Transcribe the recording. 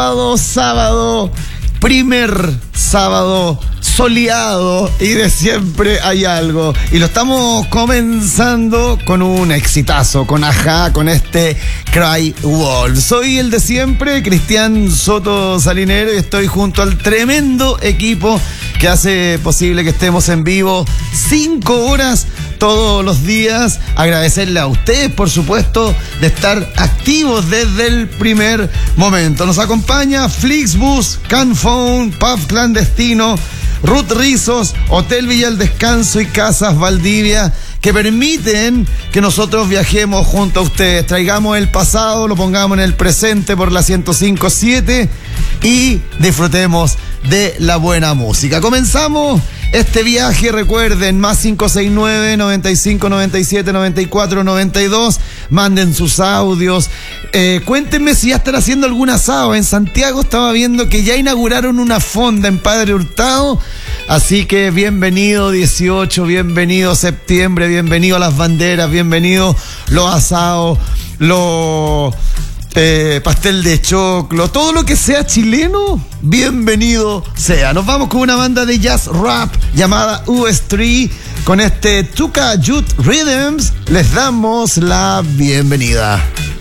Sábado, primer sábado soleado y de siempre hay algo. Y lo estamos comenzando con un exitazo, con Ajá, con este Cry Wolf. Soy el de siempre, Cristian Soto Salinero, y estoy junto al tremendo equipo que hace posible que estemos en vivo 5 horas todos los días. Agradecerle a ustedes, por supuesto, de estar activos desde el primer momento. Nos acompaña Flixbus, Canphone, Pub Clandestino, Ruth Rizos, Hotel Villa El Descanso y Casas Valdivia, que permiten que nosotros viajemos junto a ustedes. Traigamos el pasado, lo pongamos en el presente por la 105.7 y disfrutemos de la buena música. Comenzamos este viaje, recuerden, más 569-95-97-94-92. Manden sus audios. Cuéntenme si ya están haciendo algún asado. En Santiago estaba viendo que ya inauguraron una fonda en Padre Hurtado. Así que bienvenido 18, bienvenido septiembre, bienvenido a las banderas, bienvenido los asados, los pastel de choclo, todo lo que sea chileno, bienvenido sea. Nos vamos con una banda de jazz rap llamada US3 con este Tuca Youth Rhythms. Les damos la bienvenida.